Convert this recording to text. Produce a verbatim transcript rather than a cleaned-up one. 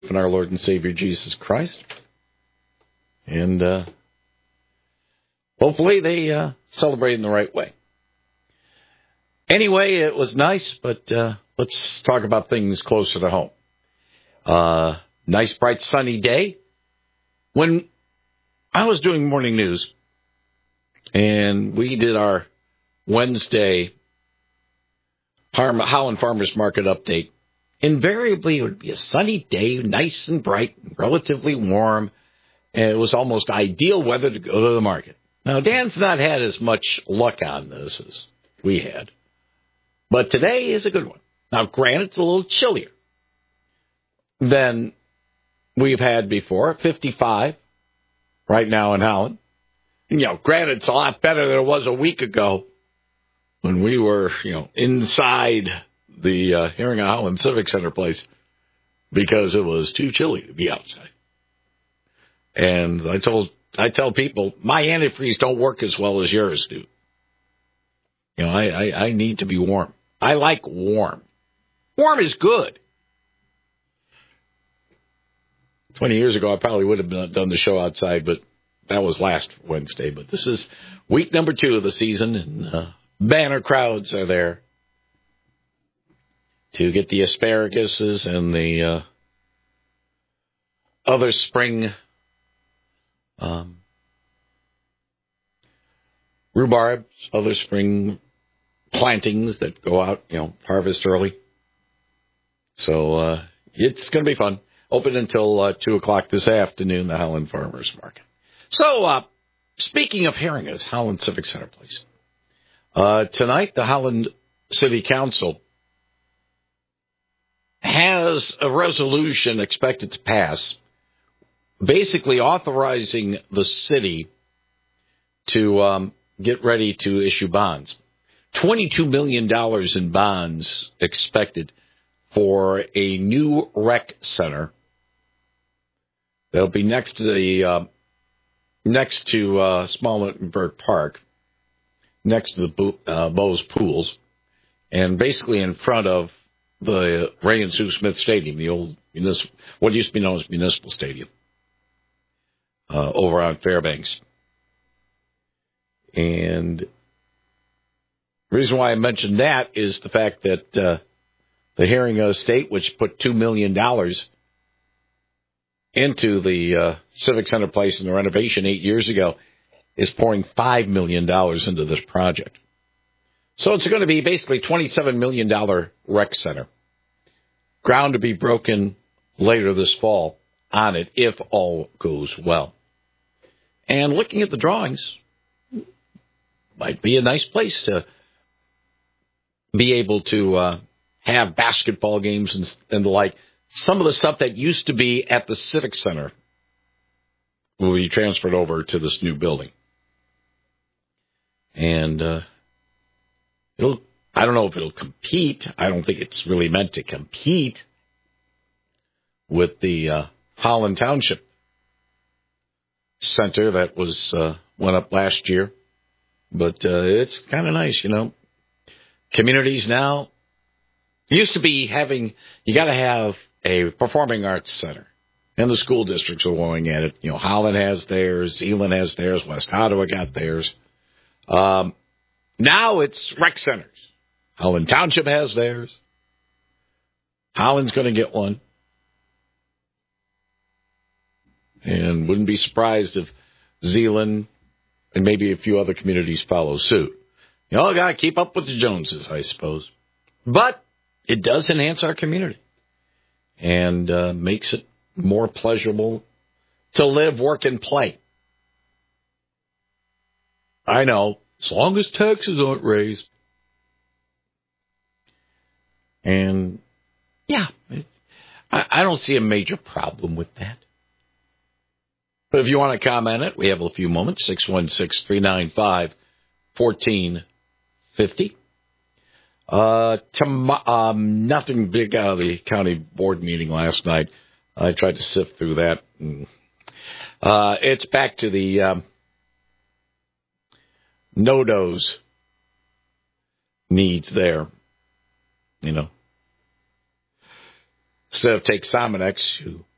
in our Lord and Savior Jesus Christ. And uh, hopefully they uh, celebrate in the right way. Anyway, it was nice, but uh, let's talk about things closer to home. Uh, nice, bright, sunny day. When I was doing morning news, and we did our Wednesday Holland Farmers Market update, invariably it would be a sunny day, nice and bright, relatively warm, and it was almost ideal weather to go to the market. Now, Dan's not had as much luck on this as we had, but today is a good one. Now, granted, it's a little chillier than we've had before, fifty-five right now in Holland. And, you know, granted, it's a lot better than it was a week ago when we were, you know, inside the uh, Herring Holland Civic Center place because it was too chilly to be outside. And I told, I tell people, my antifreeze don't work as well as yours do. You know, I, I, I need to be warm. I like warm. Warm is good. Twenty years ago, I probably would have been, done the show outside, but that was last Wednesday. But this is week number two of the season, and uh, banner crowds are there to get the asparaguses and the uh, other spring um, rhubarbs, other spring plantings that go out, you know, harvest early. So uh, it's going to be fun. Open until uh, two o'clock this afternoon, the Holland Farmers Market. So, uh, speaking of herringas, Holland Civic Center, please. Uh, tonight, the Holland City Council has a resolution expected to pass, basically authorizing the city to um, get ready to issue bonds. twenty-two million dollars in bonds expected for a new rec center. That'll be next to the uh, next to uh, Smallmuttenberg Park, next to the Bo- uh, Bose Pools, and basically in front of the Ray and Sue Smith Stadium, the old municipal, what used to be known as Municipal Stadium, uh, over on Fairbanks. And the reason why I mentioned that is the fact that uh, the Herring Estate, which put two million dollars into the uh, Civic Center place in the renovation eight years ago, is pouring five million dollars into this project. So it's going to be basically twenty-seven million dollars rec center. Ground to be broken later this fall on it, if all goes well. And looking at the drawings, might be a nice place to be able to uh, have basketball games and, and the like. Some of the stuff that used to be at the Civic Center will be transferred over to this new building. And uh, it'll, I don't know if it'll compete. I don't think it's really meant to compete with the uh, Holland Township Center that was uh, went up last year. But uh, it's kind of nice, you know. Communities now, used to be having, you got to have a performing arts center. And the school districts are going at it. You know, Holland has theirs, Zeeland has theirs, West Ottawa got theirs. Um, now it's rec centers. Holland Township has theirs. Holland's going to get one. And wouldn't be surprised if Zeeland and maybe a few other communities follow suit. You all got to keep up with the Joneses, I suppose. But it does enhance our community and uh, makes it more pleasurable to live, work, and play. I know, as long as taxes aren't raised. And, yeah, it, I, I don't see a major problem with that. But if you want to comment it, we have a few moments, six one six, three nine five, one four five zero. Uh, tom- um, nothing big out of the county board meeting last night. I tried to sift through that. And, uh, it's back to the um, no-dos needs there, you know. Instead of take Somonex, you